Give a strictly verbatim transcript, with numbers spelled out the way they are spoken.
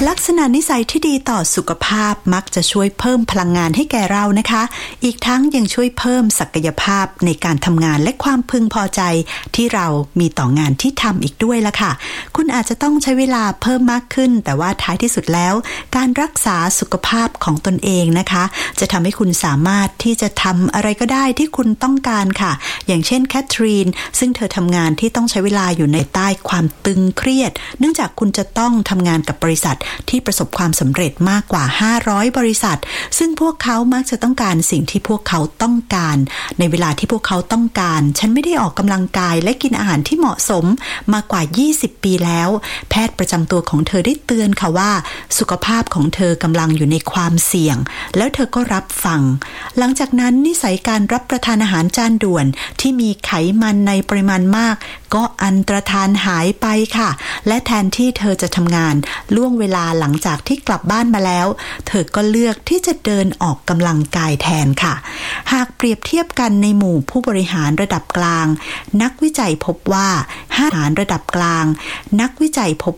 ลักษณะนิสัยที่ดีต่อสุขภาพมักจะช่วยเพิ่มพลังงานให้แก่เรานะคะอีกทั้งยังช่วยเพิ่มศักยภาพในการทำงานและความพึงพอใจที่เรามีต่องานที่ทำอีกด้วยละค่ะคุณอาจจะต้องใช้เวลาเพิ่มมากขึ้นแต่ว่าท้ายที่สุดแล้วการรักษาสุขภาพของตนเองนะคะจะทำให้คุณสามารถที่จะทำอะไรก็ได้ที่คุณต้องการค่ะอย่างเช่นแคทรีนซึ่งเธอทำงานที่ต้องใช้เวลาอยู่ในใต้ความตึงเครียดเนื่องจากคุณจะต้องทำงานกับบริษัทที่ประสบความสำเร็จมากกว่าห้าร้อยบริษัทซึ่งพวกเขามักจะต้องการสิ่งที่พวกเขาต้องการในเวลาที่พวกเขาต้องการฉันไม่ได้ออกกำลังกายและกินอาหารที่เหมาะสมมากว่ายี่สิบปีแล้วแพทย์ประจำตัวของเธอได้เตือนค่ะว่าสุขภาพของเธอกำลังอยู่ในความเสี่ยงแล้วเธอก็รับฟังหลังจากนั้นนิสัยการรับประทานอาหารจานด่วนที่มีไขมันในปริมาณมากก็อันตรธานหายไปค่ะและแทนที่เธอจะทำงานล่วงเวลาหลังจากที่กลับบ้านมาแล้วเธอก็เลือกที่จะเดินออกกำลังกายแทนค่ะหากเปรียบเทียบกันในหมู่ผู้บริหารระดับกลางนักวิจัยพบว่าห้าบริหารระดับกลางนักวิจัยพบ